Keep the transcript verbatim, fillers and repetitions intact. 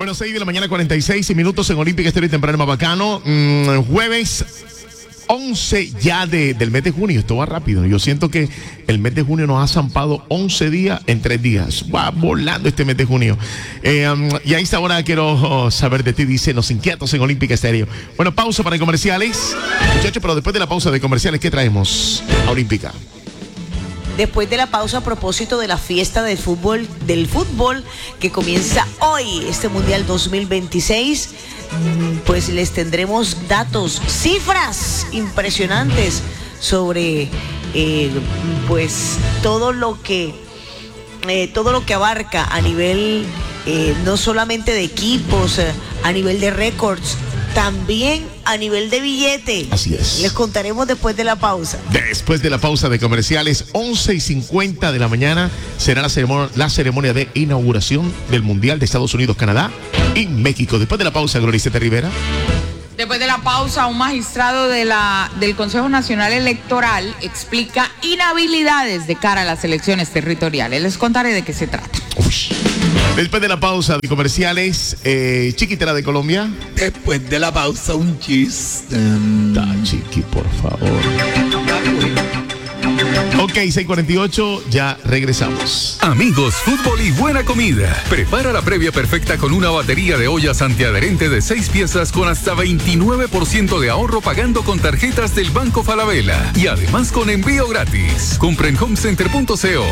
Bueno, seis de la mañana, cuarenta y seis minutos en Olímpica Estéreo y Temprano Más Bacano. Mm, jueves once ya de, del mes de junio. Esto va rápido. Yo siento que el mes de junio nos ha zampado once días en tres días. Va volando este mes de junio. Eh, um, y a esta hora quiero oh, saber de ti, dice Los Inquietos en Olímpica Estéreo. Bueno, pausa para comerciales. Muchachos, pero después de la pausa de comerciales, ¿qué traemos a Olímpica? Después de la pausa, a propósito de la fiesta del fútbol, del fútbol que comienza hoy, este Mundial dos mil veintiséis, pues les tendremos datos, cifras impresionantes sobre eh, pues todo lo que eh, todo lo que abarca a nivel eh, no solamente de equipos, eh, a nivel de récords, también a nivel de billete. Así es. Les contaremos después de la pausa. Después de la pausa de comerciales, once y cincuenta de la mañana, será la ceremonia, la ceremonia de inauguración del Mundial de Estados Unidos, Canadá y México. Después de la pausa, Gloriceta Rivera. Después de la pausa, un magistrado de la, del Consejo Nacional Electoral explica inhabilidades de cara a las elecciones territoriales. Les contaré de qué se trata. Uy. Después de la pausa de comerciales, eh, Chiquitera de Colombia. Después de la pausa, un chiste. Da, Chiqui, por favor. Ok, seis cuarenta y ocho, ya regresamos. Amigos, fútbol y buena comida. Prepara la previa perfecta con una batería de ollas antiadherente de seis piezas con hasta veintinueve por ciento de ahorro pagando con tarjetas del Banco Falabella. Y además con envío gratis. Compra en homecenter punto co.